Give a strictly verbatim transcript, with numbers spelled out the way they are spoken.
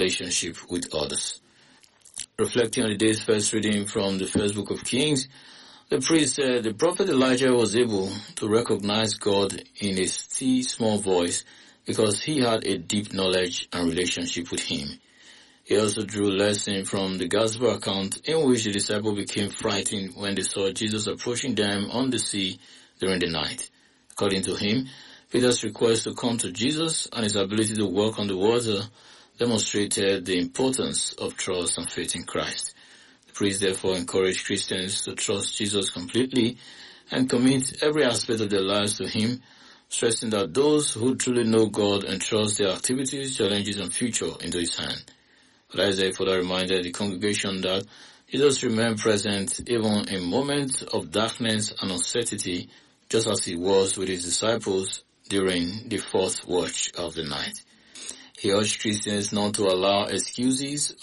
relationship with others. Reflecting on the day's first reading from the first book of Kings, the priest said the prophet Elijah was able to recognize God in a still small voice because he had a deep knowledge and relationship with him. He also drew a lesson from the gospel account in which the disciples became frightened when they saw Jesus approaching them on the sea during the night. According to him, Peter's request to come to Jesus and his ability to walk on the water demonstrated the importance of trust and faith in Christ. The priest therefore encouraged Christians to trust Jesus completely and commit every aspect of their lives to him, stressing that those who truly know God and trust their activities, challenges, and future into his hand. But Isaiah further reminded the congregation that Jesus remained present even in moments of darkness and uncertainty, just as he was with his disciples during the fourth watch of the night. He urged Christians not to allow excuses